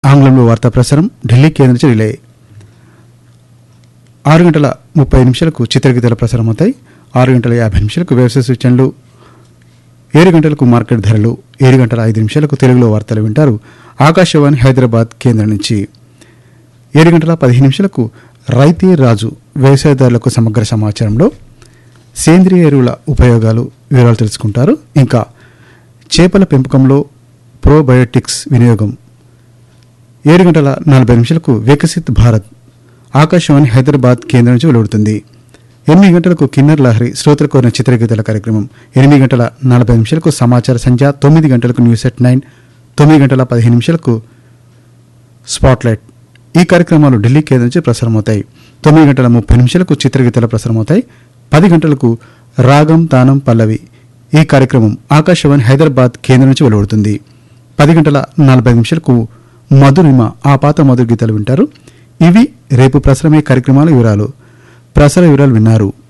ఆంగ్లంలో వార్తా ప్రసారం ఢిల్లీ కేంద్ర నుంచి రిలే. 6:30 చిత్రగీతాల ప్రసారం అవుతాయి. 6:50 వ్యవసాయ సూచనలు, 7 గంటలకు మార్కెట్ ధరలు, 7:05 తెలుగులో వార్తలు వింటారు ఆకాశవాణి హైదరాబాద్ కేంద్రం నుంచి. 7:15 రైతే రాజు వ్యవసాయదారులకు సమగ్ర సమాచారంలో సేంద్రియ ఎరువుల ఉపయోగాలు వివరాలు తెలుసుకుంటారు. ఇంకా చేపల పెంపకంలో ప్రోబయోటిక్స్ వినియోగం. 7:40 వికసిత్ భారత్ ఆకాశవాణి హైదరాబాద్ కేంద్రం నుంచి వెలువడుతుంది. 8 కిన్నర్ లహరి శ్రోతల కోరిన చిత్రగీతాల కార్యక్రమం. 8:40 సమాచార సంధ్య. 9 న్యూస్ ఎట్ 9. 9:15 స్పాట్లైట్. ఈ కార్యక్రమాలు ఢిల్లీ కేంద్రం నుంచి ప్రసారమవుతాయి. 9:30 చిత్రగీతాల ప్రసారమవుతాయి. 10 రాగం తానం పల్లవి. ఈ కార్యక్రమం ఆకాశవాణి హైదరాబాద్ కేంద్రం నుంచి వెలువడుతుంది. 10:45 మధురిమ ఆ పాత మధుర గీతాలు వింటారు. ఇవి రేపు ప్రసారమయ్యే కార్యక్రమాల వివరాలు. ప్రసార వివరాలు విన్నారు.